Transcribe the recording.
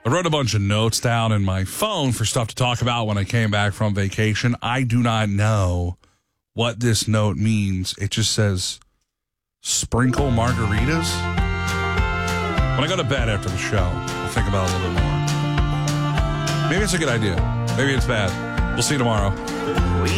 I wrote a bunch of notes down in my phone for stuff to talk about when I came back from vacation. I do not know what this note means. It just says, sprinkle margaritas. When I go to bed after the show, I'll think about it a little bit more. Maybe it's a good idea. Maybe it's bad. We'll see you tomorrow.